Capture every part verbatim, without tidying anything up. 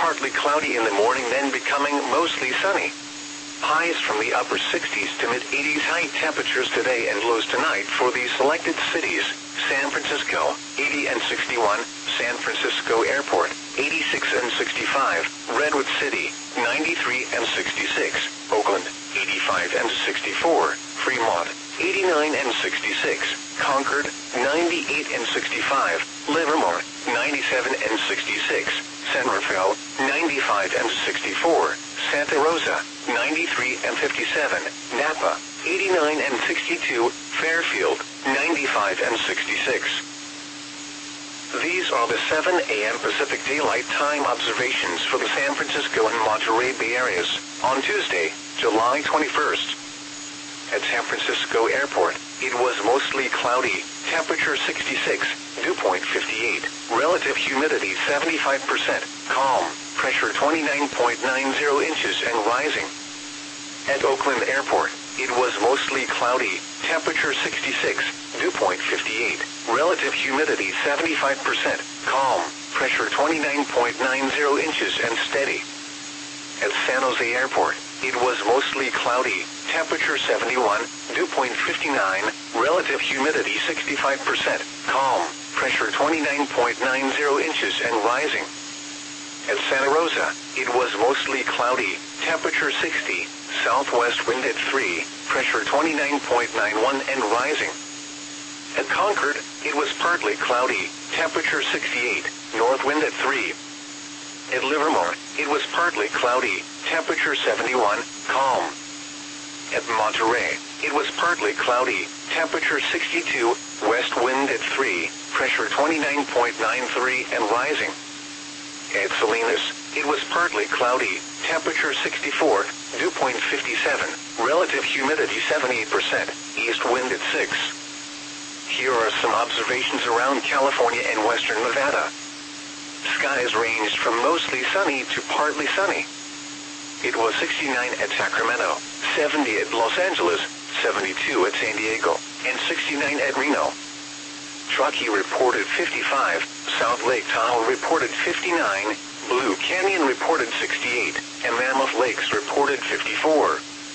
partly cloudy in the morning, then becoming mostly sunny. Highs from the upper sixties to mid-eighties. High temperatures today and lows tonight for the selected cities: San Francisco, eighty and sixty-one, San Francisco Airport, eighty-six and sixty-five, Redwood City, ninety-three and sixty-six, Oakland, eighty-five and sixty-four, Fremont, eighty-nine and sixty-six, Concord, ninety-eight and sixty-five, Livermore, ninety-seven and sixty-six, San Rafael, ninety-five and sixty-four, Santa Rosa, ninety-three and fifty-seven, Napa, eighty-nine and sixty-two, Fairfield, ninety-five and sixty-six. These are the seven a m Pacific Daylight Time observations for the San Francisco and Monterey Bay areas on Tuesday, July twenty-first. At San Francisco Airport, it was mostly cloudy, temperature sixty-six, dew point fifty-eight, relative humidity seventy-five percent, calm, pressure twenty-nine point nine zero inches and rising. At Oakland Airport, it was mostly cloudy, temperature sixty-six, dew point fifty-eight, relative humidity seventy-five percent, calm, pressure twenty-nine point nine zero inches and steady. At San Jose Airport, it was mostly cloudy, temperature seventy-one, dew point fifty-nine, relative humidity sixty-five percent, calm, pressure twenty-nine point nine zero inches and rising. At Santa Rosa, it was mostly cloudy, temperature sixty, southwest wind at three, pressure twenty-nine point nine one and rising. At Concord, it was partly cloudy, temperature sixty-eight, north wind at three. At Livermore, it was partly cloudy, temperature seventy-one, calm. At Monterey, it was partly cloudy, temperature sixty-two, west wind at three, pressure twenty-nine point nine three and rising. At Salinas, it was partly cloudy, temperature sixty-four, dew point fifty-seven, relative humidity seventy-eight percent, east wind at six. Here are some observations around California and western Nevada. Skies ranged from mostly sunny to partly sunny. It was sixty-nine at Sacramento, seventy at Los Angeles, seventy-two at San Diego, and sixty-nine at Reno. Truckee reported fifty-five, South Lake Tahoe reported fifty-nine, Blue Canyon reported sixty-eight, and Mammoth Lakes reported fifty-four.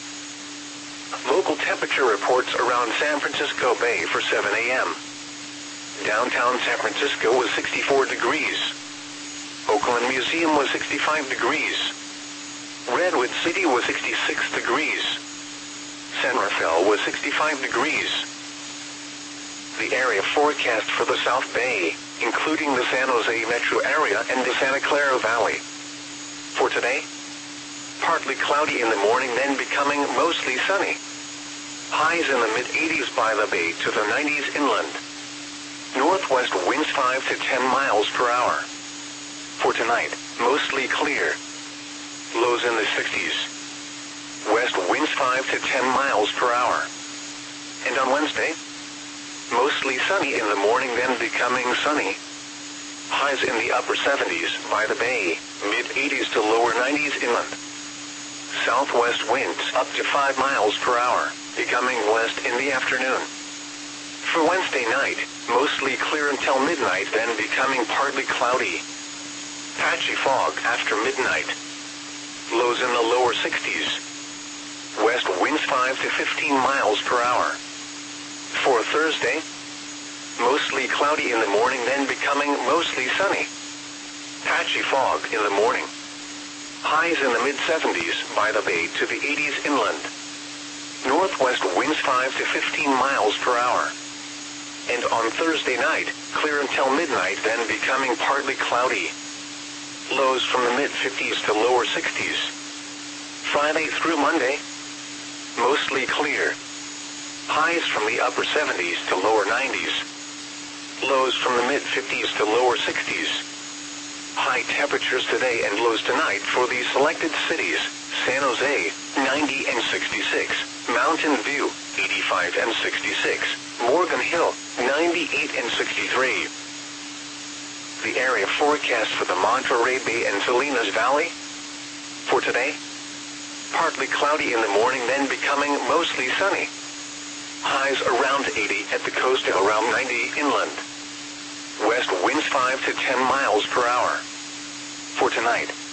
Local temperature reports around San Francisco Bay for seven a m Downtown San Francisco was sixty-four degrees. Oakland Museum was sixty-five degrees. Redwood City was sixty-six degrees. San Rafael was sixty-five degrees. The area forecast for the South Bay, including the San Jose metro area and the Santa Clara Valley. For today, partly cloudy in the morning, then becoming mostly sunny. Highs in the mid-eighties by the bay to the nineties inland. Northwest winds five to ten miles per hour. For tonight, mostly clear. Lows in the sixties. West winds five to ten miles per hour. And on Wednesday, mostly sunny in the morning, then becoming sunny. Highs in the upper seventies by the bay, mid-eighties to lower nineties inland. Southwest winds up to five miles per hour, becoming west in the afternoon. For Wednesday night, mostly clear until midnight, then becoming partly cloudy. Patchy fog after midnight. Lows in the lower sixties. West winds five to fifteen miles per hour. For Thursday, mostly cloudy in the morning, then becoming mostly sunny. Patchy fog in the morning. Highs in the mid-seventies by the bay to the eighties inland. Northwest winds five to fifteen miles per hour. And on Thursday night, clear until midnight, then becoming partly cloudy. Lows from the mid-fifties to lower sixties. Friday through Monday, mostly clear. Highs from the upper seventies to lower nineties. Lows from the mid-fifties to lower sixties. High temperatures today and lows tonight for the selected cities: San Jose, ninety and sixty-six, Mountain View, eighty-five and sixty-six, Morgan Hill, ninety-eight and sixty-three. The area forecast for the Monterey Bay and Salinas Valley. For today, partly cloudy in the morning, then becoming mostly sunny. Highs around eighty at the coast and around ninety inland. West winds five to ten miles per hour. For tonight,